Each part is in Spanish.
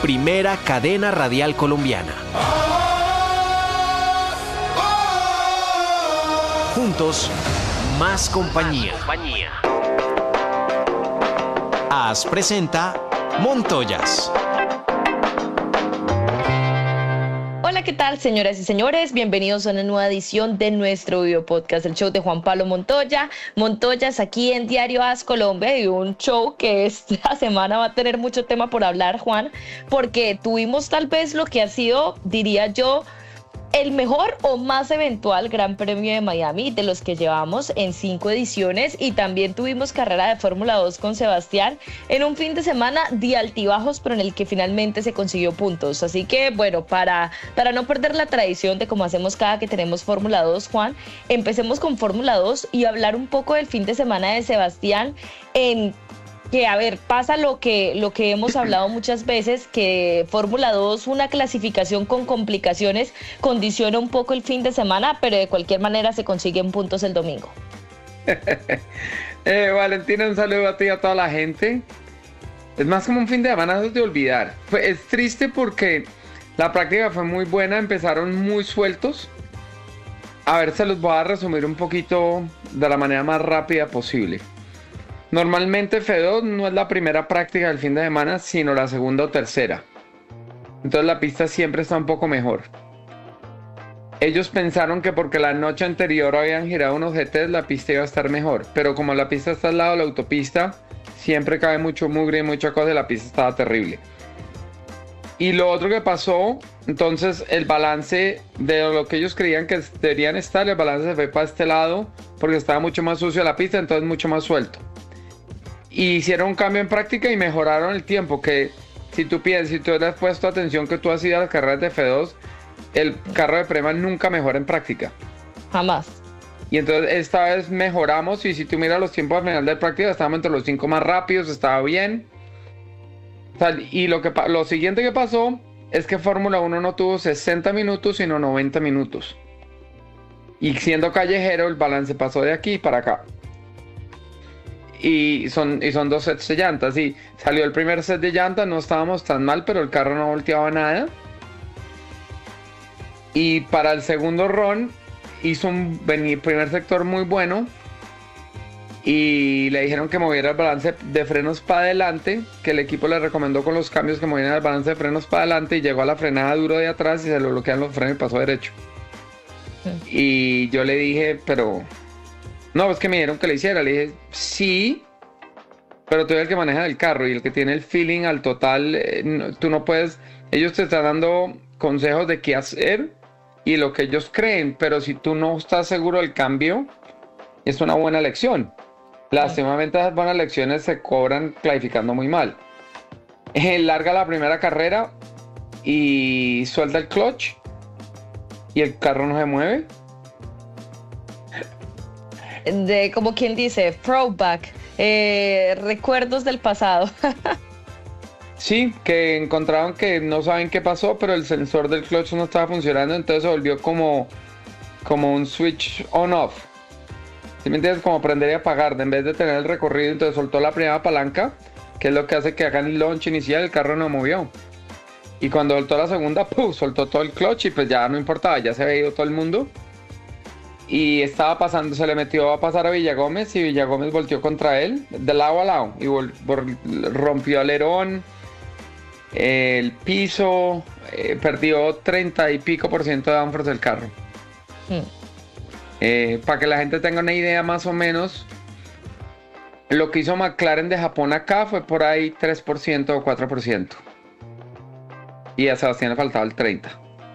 primera cadena radial colombiana. Juntos, más compañía. AS presenta Montoyas. Hola, ¿qué tal, señoras y señores? Bienvenidos a una nueva edición de nuestro video podcast, el show de Juan Pablo Montoya. Montoyas aquí en Diario AS Colombia, y un show que esta semana va a tener mucho tema por hablar, Juan, porque tuvimos tal vez lo que ha sido, diría yo, el mejor o más eventual Gran Premio de Miami de los que llevamos en 5 ediciones, y también tuvimos carrera de Fórmula 2 con Sebastián en un fin de semana de altibajos, pero en el que finalmente se consiguió puntos. Así que bueno, para no perder la tradición de como hacemos cada que tenemos Fórmula 2, Juan, empecemos con Fórmula 2 y hablar un poco del fin de semana de Sebastián, que, a ver, pasa lo que hemos hablado muchas veces, que Fórmula 2, una clasificación con complicaciones, condiciona un poco el fin de semana, pero de cualquier manera se consiguen puntos el domingo. Valentina, un saludo a ti y a toda la gente. Es más como un fin de semana de olvidar. Es triste porque la práctica fue muy buena, empezaron muy sueltos. A ver, se los voy a resumir un poquito de la manera más rápida posible. Normalmente F2 no es la primera práctica del fin de semana, sino la segunda o tercera. Entonces la pista siempre está un poco mejor. Ellos pensaron que porque la noche anterior habían girado unos GTs, la pista iba a estar mejor. Pero como la pista está al lado de la autopista, siempre cae mucho mugre y mucha cosa, y la pista estaba terrible. Y lo otro que pasó, entonces el balance de lo que ellos creían que deberían estar, el balance se fue para este lado, porque estaba mucho más sucio la pista, entonces mucho más suelto. Y hicieron un cambio en práctica y mejoraron el tiempo, que si tú le has puesto atención que tú has ido a las carreras de F2, el carro de Prema nunca mejora en práctica. Jamás. Y entonces esta vez mejoramos, y si tú miras los tiempos al final de práctica, estábamos entre los 5 más rápidos, estaba bien. Y lo siguiente que pasó es que Fórmula 1 no tuvo 60 minutos, sino 90 minutos. Y siendo callejero, el balance pasó de aquí para acá. Y son 2 sets de llantas. Y salió el primer set de llantas, no estábamos tan mal, pero el carro no volteaba nada. Y para el segundo run hizo un primer sector muy bueno, y le dijeron que moviera el balance de frenos para adelante, que el equipo le recomendó con los cambios que movieran el balance de frenos para adelante, y llegó a la frenada duro de atrás y se lo bloquean los frenos y pasó derecho. Y yo le dije, pero no, es que me dijeron que le hiciera. Le dije, sí, pero tú eres el que maneja el carro y el que tiene el feeling al total. Tú no puedes, ellos te están dando consejos de qué hacer y lo que ellos creen, pero si tú no estás seguro del cambio, es una buena lección. Lastimosamente esas buenas lecciones se cobran clasificando muy mal. Larga la primera carrera y suelta el clutch y el carro no se mueve. Como quien dice, throwback, recuerdos del pasado. Sí, que encontraron que no saben qué pasó, pero el sensor del clutch no estaba funcionando, entonces se volvió como un switch on-off. ¿Sí me entiendes? Como prender y apagar. En vez de tener el recorrido, entonces soltó la primera palanca, que es lo que hace que hagan el launch inicial, el carro no movió. Y cuando soltó la segunda, ¡puf!, soltó todo el clutch y pues ya no importaba, ya se había ido todo el mundo. Y estaba pasando, se le metió a pasar a Villagómez, y Villagómez volteó contra él, de lado a lado, y rompió alerón, el piso, perdió 30 y pico % de downforce del carro. Para que la gente tenga una idea más o menos, lo que hizo McLaren de Japón acá fue por ahí 3% o 4%. Y a Sebastián le faltaba el 30%.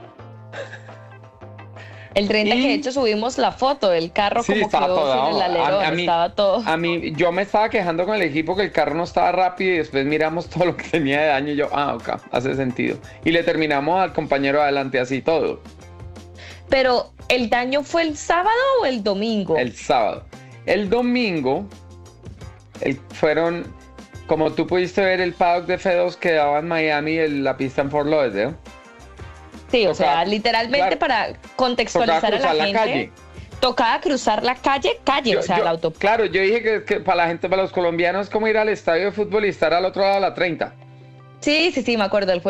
El 30%, que de hecho subimos la foto del carro, sí, como quedó sin el alerón, estaba todo. Yo me estaba quejando con el equipo que el carro no estaba rápido, y después miramos todo lo que tenía de daño y yo, ok, hace sentido. Y le terminamos al compañero adelante así todo. Pero, ¿el daño fue el sábado o el domingo? El sábado. El domingo fueron, como tú pudiste ver, el paddock de F2 quedaba en Miami, la pista en Fort Lauderdale. Sí, o sea, literalmente, claro, para contextualizar a la gente, calle. Tocaba cruzar la calle, la autopista. Claro, yo dije que para la gente, para los colombianos, es como ir al estadio de fútbol y estar al otro lado de la 30. Sí, me acuerdo,